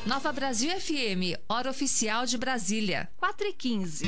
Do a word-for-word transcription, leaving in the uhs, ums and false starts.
Nova Brasil F M, hora oficial de Brasília, quatro e quinze.